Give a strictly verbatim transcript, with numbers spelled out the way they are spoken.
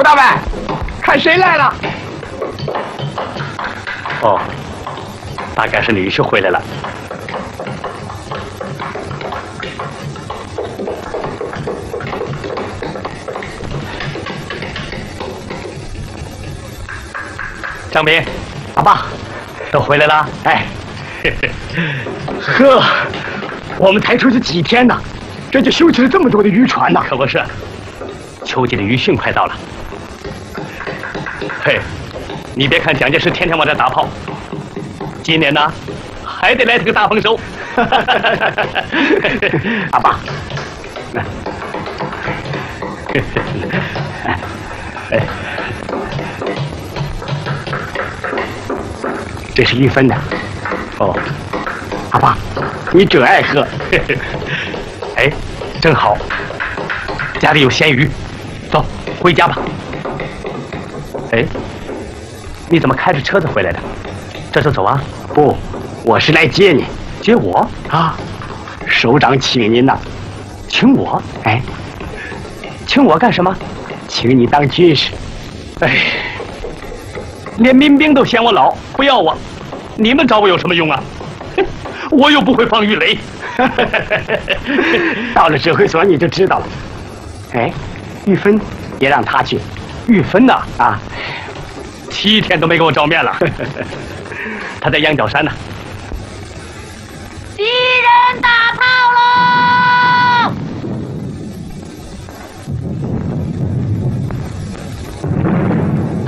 大伟，看谁来了？ 哦，大概是女婿回来了。张斌，阿爸，都回来了。哎， 呵，我们才出去几天呢，这就修起了这么多的渔船呢。 可不是，秋季的渔汛快到了。嘿，你别看蒋介石天天往这打炮，今年呢，还得来这个大丰收。 阿爸， 哎， 这是玉芬的。 哦， 阿爸，你准爱喝。 哎，正好，家里有鲜鱼，走，回家吧。哎，你怎么开着车子回来的？这就走啊？ 不，我是来接你。 接我啊？首长请您呐。 请我？ 哎， 请我干什么？ 请你当军师。 哎，连民兵都嫌我老，不要我，你们找我有什么用啊？我又不会放鱼雷。 到了指挥所你就知道了。哎，玉芬也让他去。 玉芬呐， 啊， 七天都没给我照面了。他在羊角山呢。 敌人打他！